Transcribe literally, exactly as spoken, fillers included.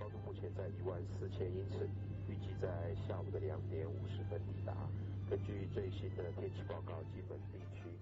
高度目前在一万四千英尺，预计在下午的两点五十分抵达。根据最新的天气报告，金门地区